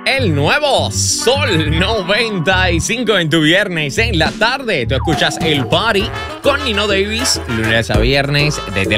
El nuevo Sol 95 en tu viernes en la tarde. Tú escuchas El Party con Nino Davis, lunes a viernes desde